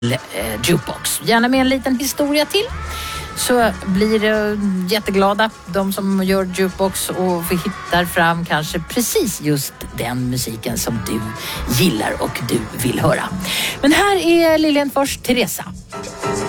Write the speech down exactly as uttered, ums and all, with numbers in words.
eh, Jukebox. Gärna med en liten historia till. Så blir det jätteglada de som gör Jukebox och hittar fram kanske precis just den musiken som du gillar och du vill höra. Men här är Lilian först, Teresa.